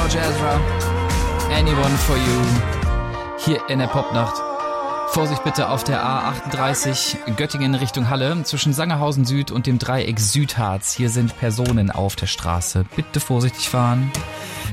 George Ezra. Anyone for you. Hier in der Popnacht. Vorsicht bitte auf der A38 Göttingen Richtung Halle zwischen Sangerhausen Süd und dem Dreieck Südharz. Hier sind Personen auf der Straße. Bitte vorsichtig fahren.